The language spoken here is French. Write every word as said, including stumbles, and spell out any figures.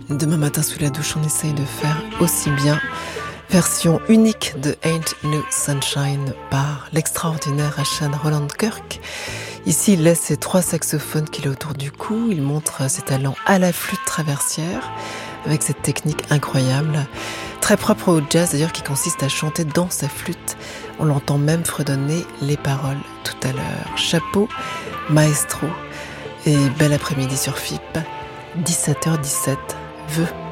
Demain matin sous la douche, on essaye de faire aussi bien. Version unique de Ain't No Sunshine par l'extraordinaire Ashan Roland Kirk. Ici, il laisse ses trois saxophones qu'il a autour du cou. Il montre ses talents à la flûte traversière avec cette technique incroyable, très propre au jazz d'ailleurs, qui consiste à chanter dans sa flûte. On l'entend même fredonner les paroles tout à l'heure. Chapeau, maestro, et bel après-midi sur F I P, dix-sept heures dix-sept, vœux.